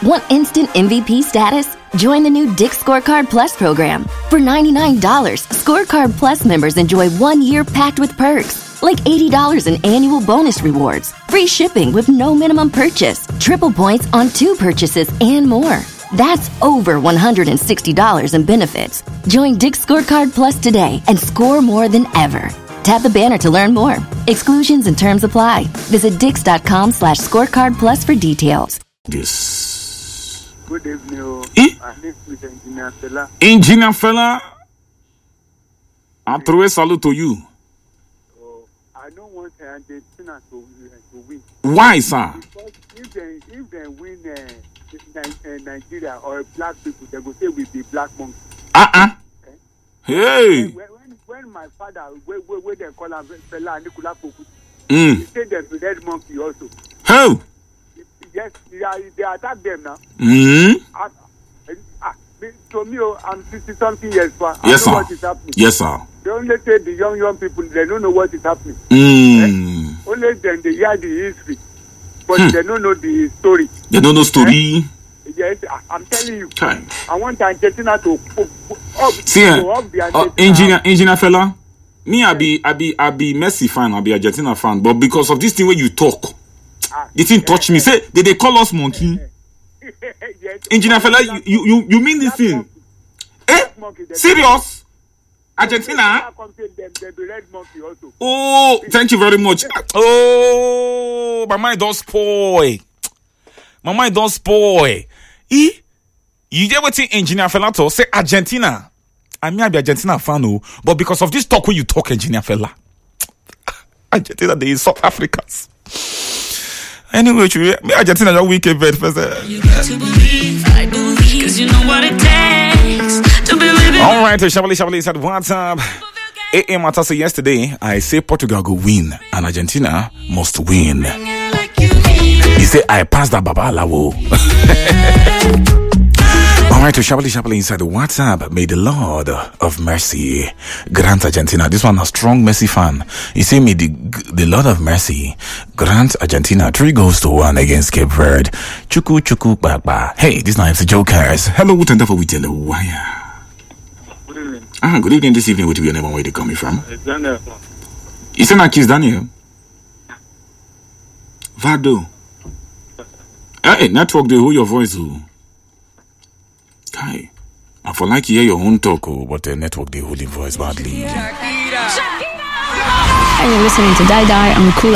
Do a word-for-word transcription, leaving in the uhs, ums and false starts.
Want instant M V P status? Join the new Dick's Scorecard Plus program. For ninety-nine dollars, Scorecard Plus members enjoy one year packed with perks, like eighty dollars in annual bonus rewards, free shipping with no minimum purchase, triple points on two purchases, and more. That's over one hundred sixty dollars in benefits. Join Dick's Scorecard Plus today and score more than ever. Tap the banner to learn more. Exclusions and terms apply. Visit dix.com slash scorecard plus for details. This. Good evening. Eh? My name is Engineer Fela. Engineer Fela, I throw a salute to you. Oh, I don't want Argentina to, uh, to win. Why, sir? Because if they, if they win uh, uh, Nigeria or black people, they will say we be black monkeys. Uh-uh. Okay? Hey. When, when, when my father, where, where, where they call him Fela Nicola Poku, mm. he said they're the red monkey also. How? Yes, they, are, they attack them now. Mm. I, I, to me, I'm fifty something years, but I yes, know sir. what is happening. Yes, sir. They only say the young, young people, they don't know what is happening. Mm. Eh? Only then they hear the history, but hmm. they don't know the story. They don't know story. Eh? Yes, I, I'm telling you. Okay. I want Argentina to up, up, See, to up the uh, engineer, engineer fella, me, I be, I be, I be Messi fan, I be Argentina fan, but because of this thing where you talk, ah, the thing yeah, touch yeah. me. Say, they, they call us monkey. Yeah, yeah. Yes. Engineer fella, you, you, you, you mean this thing? Monkey. Eh? Monkey, serious? Argentina? Oh, thank you very much. Oh, my mind don't spoil. My mind don't spoil. E? You get what engineer fella to say Argentina. I mean, I be Argentina fan, no, but because of this talk when you talk engineer fella, Argentina, they is South Africans. Anyway, me Argentina your weekend bed first. You got to believe, I believe, cause you know what it takes to believe it. All right, Shabali Shabali said what's up. A M Matasa yesterday, I say Portugal go win and Argentina must win. He said I passed that Baba Lawo. All right, to Shabali Shabali inside the WhatsApp. May the Lord of mercy grant Argentina. This one a strong Messi fan. He say, may the, the Lord of mercy grant Argentina three goals to one against Cape Verde. Chuku chuku baba. Hey, this now is the Jokers. Hello, what and for we tell you why? Good evening. Ah, good evening. This evening, what we never where they coming from? It's Daniel. It's not kiss Daniel. Vado. Hey, network the who your voice who. Hi. I feel like you hear your own talk, oh, but the network they holding voice badly. Shakira. And you're listening to Die Die on Cool